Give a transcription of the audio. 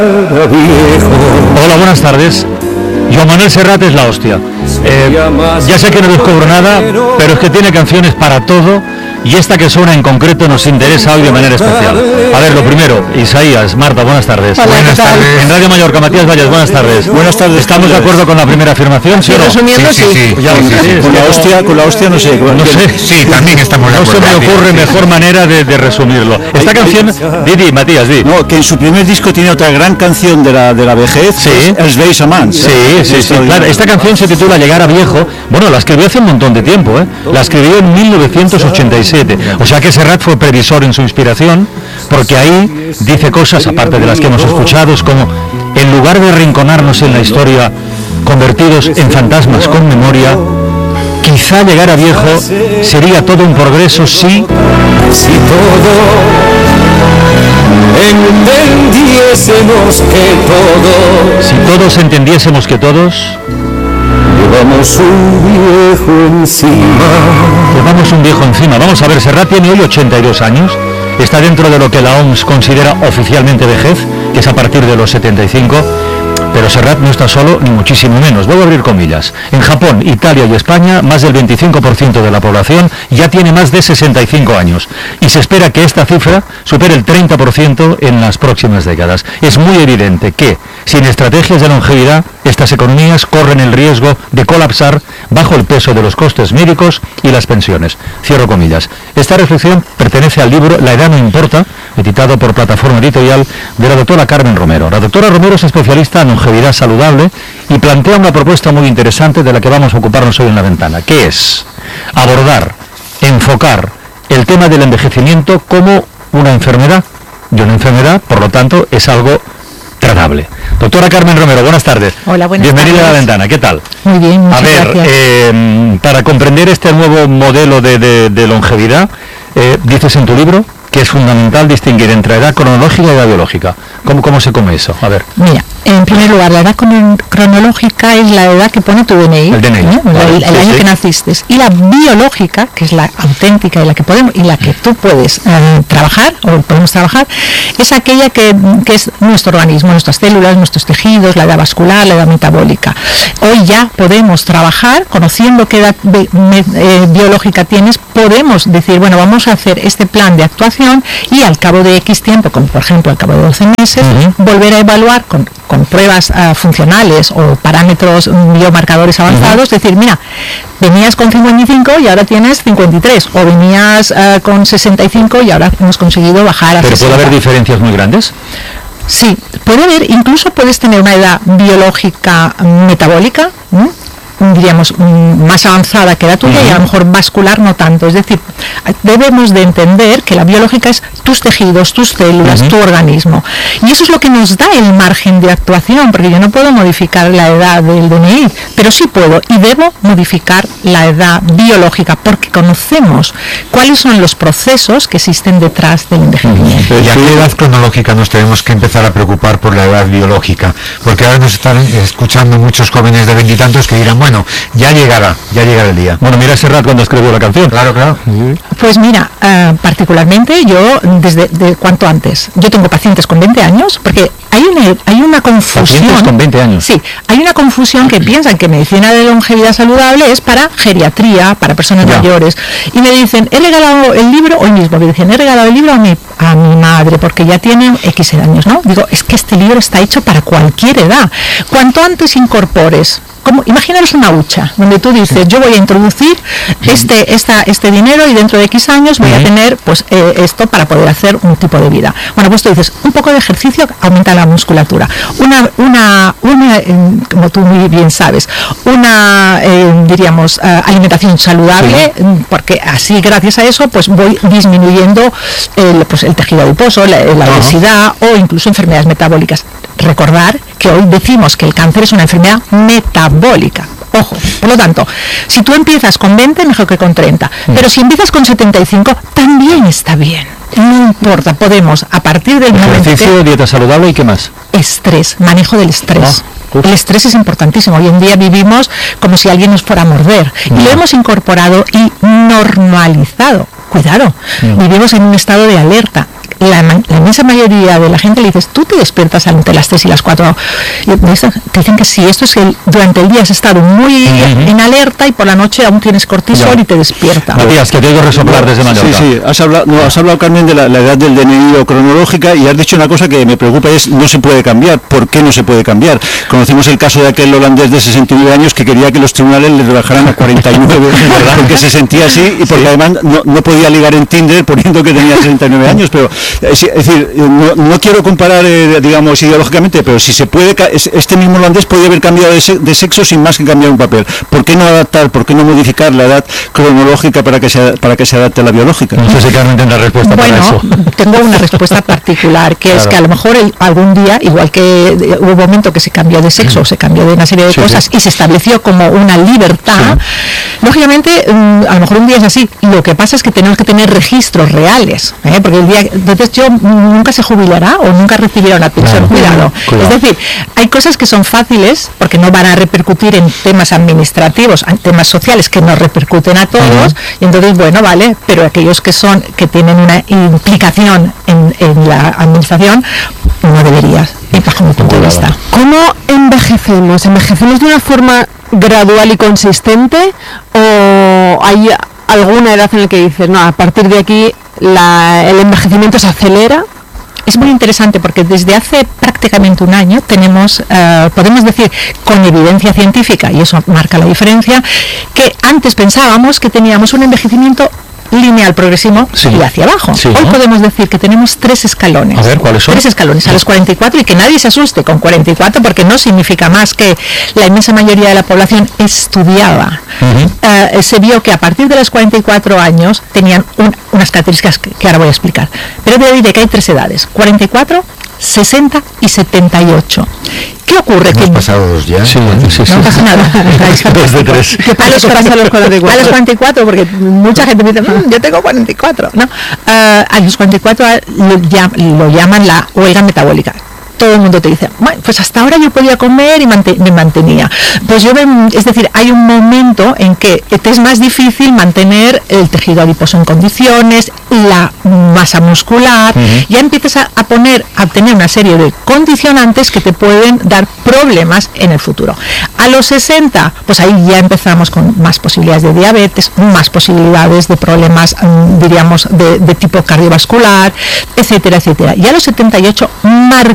Hola, buenas tardes. Joan Manuel Serrat es la hostia. Ya sé que no les cobro nada, pero es que tiene canciones para todo y esta que suena en concreto nos interesa hoy de manera especial. A ver, lo primero, Isaías, Marta, buenas tardes. Hola, buenas tardes. En Radio Mallorca, Matías Valles, buenas tardes. Buenas tardes. ¿Estamos de acuerdo con la primera afirmación? ¿Sí o no? Resumiendo, sí. Con la hostia no sé. No sé. Sí, también estamos de acuerdo. No se me ocurre mejor manera de resumirlo. Esta canción, di, Matías, di. No, que en su primer disco tiene otra gran canción de la vejez, sí. Els vells amants. Sí, claro. Esta canción se titula Llegar a viejo. Bueno, la escribió hace un montón de tiempo, ¿eh? La escribió en 1987. O sea que Serrat fue previsor en su inspiración, porque ahí dice cosas, aparte de las que hemos escuchado, como en lugar de arrinconarnos en la historia, convertidos en fantasmas con memoria, quizá llegar a viejo sería todo un progreso si todos entendiésemos que todos llevamos un viejo encima. Vamos a ver, Serrat tiene hoy 82 años, está dentro de lo que la OMS considera oficialmente vejez, que es a partir de los 75, pero Serrat no está solo, ni muchísimo menos. Voy a abrir comillas. En Japón, Italia y España, más del 25% de la población ya tiene más de 65 años, y se espera que esta cifra supere el 30% en las próximas décadas. Es muy evidente que, sin estrategias de longevidad, estas economías corren el riesgo de colapsar bajo el peso de los costes médicos y las pensiones. Cierro comillas. Esta reflexión pertenece al libro La edad no importa, editado por Plataforma Editorial, de la doctora Carmen Romero. La doctora Romero es especialista en longevidad saludable y plantea una propuesta muy interesante de la que vamos a ocuparnos hoy en La Ventana, que es abordar, enfocar el tema del envejecimiento como una enfermedad, y una enfermedad, por lo tanto, es algo tratable. Doctora Carmen Romero, buenas tardes. Hola, buenas Bienvenida tardes. a La Ventana, ¿qué tal? Muy bien, muchas gracias. Para comprender este nuevo modelo de longevidad, dices en tu libro que es fundamental distinguir entre edad cronológica y edad biológica. ¿Cómo se come eso? A ver. Mira, en primer lugar, la edad cronológica es la edad que pone tu DNI, el DNI, vale, el año que naciste, y la biológica, que es la auténtica y la que podemos y la que tú puedes trabajar o podemos trabajar, es aquella que es nuestro organismo, nuestras células, nuestros tejidos, la edad vascular, la edad metabólica. Hoy ya podemos trabajar conociendo qué edad biológica tienes, podemos decir, bueno, vamos a hacer este plan de actuación y al cabo de X tiempo, como por ejemplo al cabo de 12 meses, volver a evaluar con pruebas funcionales o parámetros biomarcadores avanzados, decir, mira, venías con 55 y ahora tienes 53, o venías con 65 y ahora hemos conseguido bajar a 60. ¿Pero puede haber diferencias muy grandes? Sí, puede haber, incluso puedes tener una edad biológica metabólica, diríamos, más avanzada que la tuya, y a lo mejor vascular no tanto. Es decir, debemos de entender que la biológica es tus tejidos, tus células, tu organismo. Y eso es lo que nos da el margen de actuación, porque yo no puedo modificar la edad del DNI, pero sí puedo y debo modificar la edad biológica, porque conocemos cuáles son los procesos que existen detrás del envejecimiento. ¿Y a qué edad cronológica nos tenemos que empezar a preocupar por la edad biológica? Porque ahora nos están escuchando muchos jóvenes de veintitantos que dirán, bueno, ya llegará el día. Bueno, mira Serrat cuando escribió la canción. Claro. Pues mira, particularmente yo, desde cuanto antes, yo tengo pacientes con 20 años, porque hay una confusión. ¿Pacientes con 20 años? Sí, hay una confusión que piensan que medicina de longevidad saludable es para geriatría, para personas mayores, y me dicen, he regalado el libro, hoy mismo me dicen, he regalado el libro a mi madre, porque ya tiene X años, ¿no? Digo, es que este libro está hecho para cualquier edad. Cuanto antes incorpores, imaginaros una hucha donde tú dices, yo voy a introducir este dinero y dentro de X años voy a tener pues esto para poder hacer un tipo de vida. Bueno, pues tú dices, un poco de ejercicio aumenta la musculatura, una como tú muy bien sabes, diríamos alimentación saludable, porque así gracias a eso pues voy disminuyendo el tejido adiposo, la obesidad o incluso enfermedades metabólicas. Recordar que hoy decimos que el cáncer es una enfermedad metabólica. Ojo, por lo tanto, si tú empiezas con 20, mejor que con 30. Pero si empiezas con 75, también está bien. No importa, podemos, a partir del momento... Ejercicio, dieta saludable y ¿qué más? Estrés, manejo del estrés. El estrés es importantísimo. Hoy en día vivimos como si alguien nos fuera a morder. Y lo hemos incorporado y normalizado. Cuidado, vivimos en un estado de alerta. la inmensa mayoría de la gente le dices, tú te despiertas entre las 3 y las 4. Te dicen que sí, esto es que durante el día has estado muy en alerta y por la noche aún tienes cortisol y te despierta. Matías, que te oigo resoplar desde Mallorca. Sí, has hablado, Carmen, de la edad del DNI o cronológica, y has dicho una cosa que me preocupa, es no se puede cambiar. ¿Por qué no se puede cambiar? Conocimos el caso de aquel holandés de 69 años que quería que los tribunales le rebajaran a 49, porque se sentía así y porque además no podía ligar en Tinder poniendo que tenía 69 años, pero es decir, no quiero comparar, digamos, ideológicamente, pero si se puede, este mismo holandés podía haber cambiado de sexo sin más que cambiar un papel. ¿Por qué no adaptar, por qué no modificar la edad cronológica para que se adapte a la biológica? No sé si Carmen tendrá respuesta para eso. Bueno, tengo una respuesta particular, que es que a lo mejor algún día, igual que hubo un momento que se cambió de sexo, se cambió de una serie de cosas y se estableció como una libertad, lógicamente a lo mejor un día es así. Lo que pasa es que tenemos que tener registros reales, porque el día, entonces yo nunca se jubilará o nunca recibirá una pensión, cuidado. Es decir, hay cosas que son fáciles porque no van a repercutir en temas administrativos, en temas sociales que nos repercuten a todos, y entonces bueno, vale, pero aquellos que tienen una implicación en la administración, no deberías, bajo mi punto de vista. ¿Cómo envejecemos? ¿Envejecemos de una forma gradual y consistente o hay alguna edad en la que dices, no, a partir de aquí el envejecimiento se acelera? Es muy interesante porque desde hace prácticamente un año tenemos, podemos decir con evidencia científica, y eso marca la diferencia, que antes pensábamos que teníamos un envejecimiento lineal, progresivo y hacia abajo. Hoy podemos decir que tenemos 3 escalones. A ver, ¿cuáles son? 3 escalones a los 44, y que nadie se asuste con 44 porque no significa más que la inmensa mayoría de la población estudiaba. Se vio que a partir de los 44 años tenían unas características que ahora voy a explicar. Pero te diré que hay 3 edades: 44, 60 y 78. ¿Qué ocurre? ¿Hemos pasado 2 ya? Sí. No pasa nada. Desde 3. ¿Qué pasa a los 44? A los 44, porque mucha gente me dice, yo tengo 44. No, a los 44 lo llaman la huelga metabólica. Todo el mundo te dice, bueno, pues hasta ahora yo podía comer y me mantenía. Pues es decir, hay un momento en que te es más difícil mantener el tejido adiposo en condiciones, la masa muscular, ya empiezas a tener una serie de condicionantes que te pueden dar problemas en el futuro. A los 60, pues ahí ya empezamos con más posibilidades de diabetes, más posibilidades de problemas, diríamos, de tipo cardiovascular, etcétera, etcétera. Y a los 78